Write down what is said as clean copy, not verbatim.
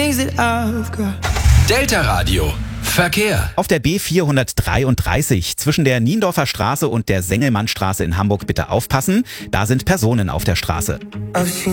things that I've got. Delta Radio. Verkehr. Auf der B433 zwischen der Niendorfer Straße und der Sengelmannstraße in Hamburg bitte aufpassen. Da sind Personen auf der Straße.